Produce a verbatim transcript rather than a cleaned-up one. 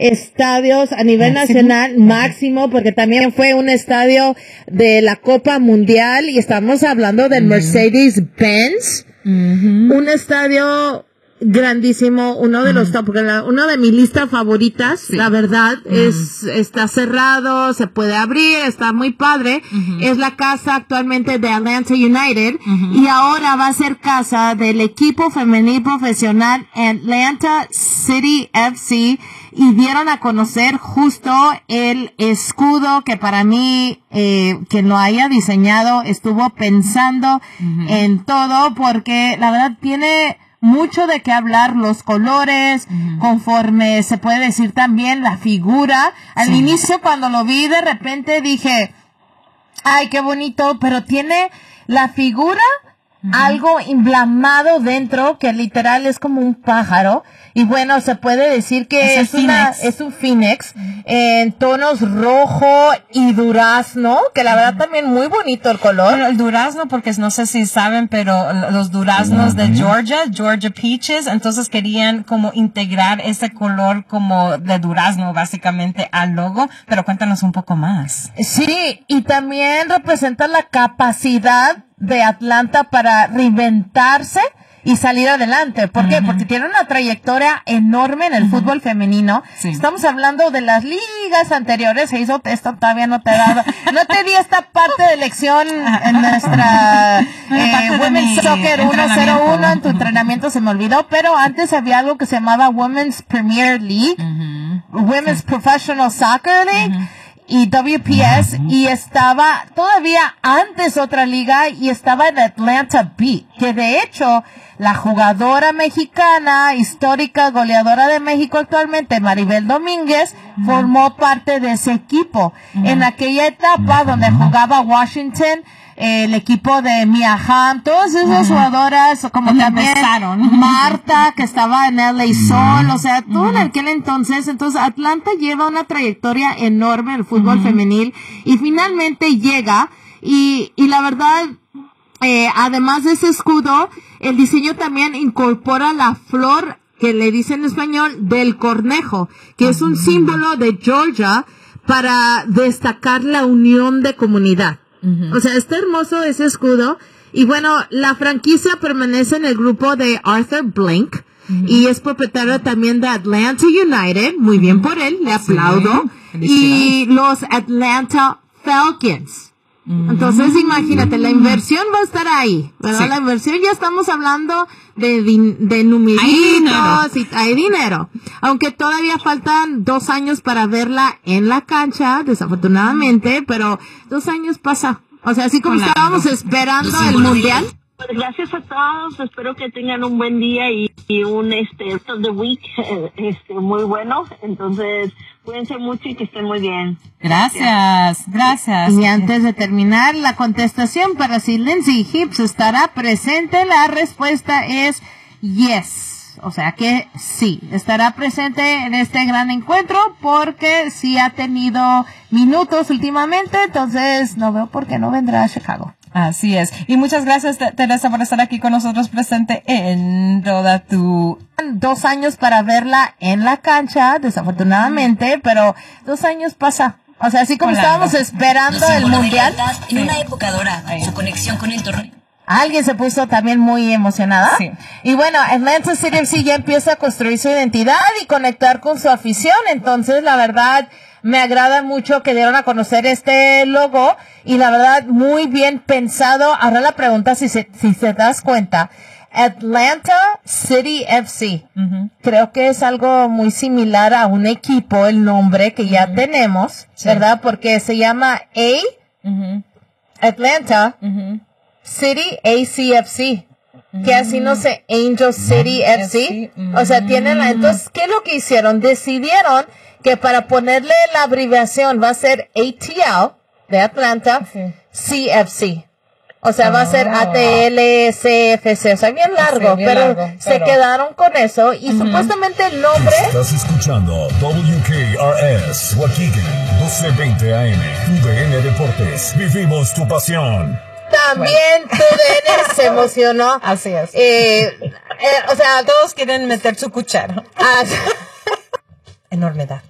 estadios a nivel máximo. nacional, máximo, porque también fue un estadio de la Copa Mundial y estamos hablando del uh-huh. Mercedes-Benz, uh-huh. un estadio grandísimo, uno de los top, porque la, uno de mis listas favoritas, sí. la verdad, uh-huh. es, está cerrado, se puede abrir, está muy padre, uh-huh. es la casa actualmente de Atlanta United, uh-huh. y ahora va a ser casa del equipo femenil profesional Atlanta City F C, y dieron a conocer justo el escudo que para mí, eh, quien lo haya diseñado, estuvo pensando uh-huh. en todo, porque la verdad tiene mucho de qué hablar, los colores, uh-huh. conforme se puede decir también la figura. Al sí. inicio cuando lo vi de repente dije, ay, qué bonito, pero tiene la figura uh-huh. algo emblamado dentro que literal es como un pájaro. Y bueno, se puede decir que es, es una, es un phoenix en tonos rojo y durazno, que la verdad también muy bonito el color. Bueno, el durazno, porque no sé si saben, pero los duraznos de Georgia, Georgia Peaches, entonces querían como integrar ese color como de durazno básicamente al logo, pero cuéntanos un poco más. Sí, y también representa la capacidad de Atlanta para reinventarse y salir adelante. ¿Por qué? Uh-huh. Porque tiene una trayectoria enorme en el uh-huh. fútbol femenino. Sí. Estamos hablando de las ligas anteriores. Se hizo esto, todavía no te he dado, no te di esta parte de lección en nuestra eh, Women's Soccer uno cero uno en tu entrenamiento, se me olvidó, pero antes había algo que se llamaba Women's Premier League, uh-huh. Women's sí. Professional Soccer League, uh-huh. y W P S, uh-huh. y estaba todavía antes otra liga, y estaba en Atlanta Beat, que de hecho la jugadora mexicana, histórica goleadora de México actualmente, Maribel Domínguez, uh-huh. formó parte de ese equipo. Uh-huh. En aquella etapa uh-huh. donde jugaba Washington, eh, el equipo de Mia Hamm, todas esas uh-huh. jugadoras, como también Marta, que estaba en L A Sol, o sea, todo uh-huh. en aquel entonces. Entonces, Atlanta lleva una trayectoria enorme en el fútbol uh-huh. femenil, y finalmente llega, y, y la verdad, eh, además de ese escudo, el diseño también incorpora la flor, que le dice en español, del cornejo, que es un símbolo de Georgia para destacar la unión de comunidad. Uh-huh. O sea, está hermoso ese escudo. Y bueno, la franquicia permanece en el grupo de Arthur Blank, uh-huh. y es propietario también de Atlanta United. Muy uh-huh. bien por él, le aplaudo. Sí, y los Atlanta Falcons. Entonces, imagínate, la inversión va a estar ahí, ¿verdad? Sí. La inversión, ya estamos hablando de, de, de numeritos, y hay dinero. Aunque todavía faltan dos años para verla en la cancha, desafortunadamente, pero dos años pasa. O sea, así como claro. estábamos esperando el mundial. Pues gracias a todos, espero que tengan un buen día y, y un este of the week eh, este muy bueno. Entonces, cuídense mucho y que estén muy bien. Gracias, gracias. Y antes de terminar la contestación para si Lindsay Hibbs estará presente, la respuesta es yes. O sea que sí, estará presente en este gran encuentro porque sí ha tenido minutos últimamente, entonces no veo por qué no vendrá a Chicago. Así es. Y muchas gracias, Teresa, por estar aquí con nosotros presente en toda tu... Dos años para verla en la cancha, desafortunadamente, pero dos años pasa. O sea, así como claro. estábamos esperando el mundial. En una época dorada, su conexión con el torneo. Alguien se puso también muy emocionada. Sí. Y bueno, Atlanta City F C ya empieza a construir su identidad y conectar con su afición. Entonces, la verdad, me agrada mucho que dieron a conocer este logo. Y la verdad, muy bien pensado. Ahora la pregunta, si se, si se das cuenta, Atlanta City F C. Uh-huh. Creo que es algo muy similar a un equipo, el nombre que ya uh-huh. tenemos, sí. ¿verdad? Porque se llama A, uh-huh. Atlanta, uh-huh. City A C F C. Uh-huh. Que así no sé, Angel City F C. Uh-huh. O sea, tienen la, entonces, ¿qué es lo que hicieron? Decidieron que para ponerle la abreviación va a ser A T L de Atlanta, uh-huh. C F C. O sea, oh. va a ser A T L C F C, o sea, bien largo, sí, bien pero, largo pero se quedaron con eso y uh-huh. supuestamente el nombre... Estás escuchando W K R S, Waukegan, doce veinte A M, U D N Deportes, vivimos tu pasión. También bueno. tu D N se emocionó. Así es. Eh, eh, o sea, todos quieren meter su cuchara. Ah, enormedad.